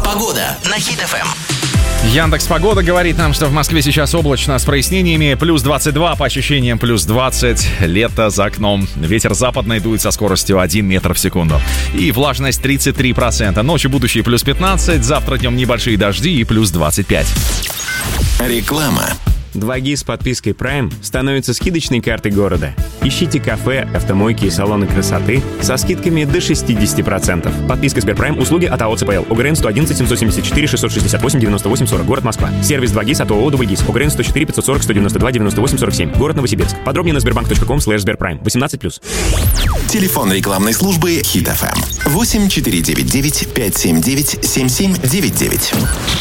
Погода на Хит FM. Яндекс.Погода говорит нам, что в Москве сейчас облачно с прояснениями, плюс 22, по ощущениям плюс 20, лето за окном. Ветер западный дует со скоростью 1 метр в секунду. И влажность 33%. Ночью будущее плюс 15, завтра днем небольшие дожди и плюс 25. Реклама. 2G с подпиской Prime становится скидочной картой города. Ищите кафе, автомойки и салоны красоты со скидками до 60%. Подписка Сберпрайм. Услуги от АО ЦПЛ. ОГРН 111 774 668 98 40. Город Москва. Сервис 2GIS от ООО «Дубльгиз». ОГРН 104 540 192 98 47. Город Новосибирск. Подробнее на sberbank.com/Сберпрайм. 18+. Телефон рекламной службы Хит FM. 8 499 579 7799.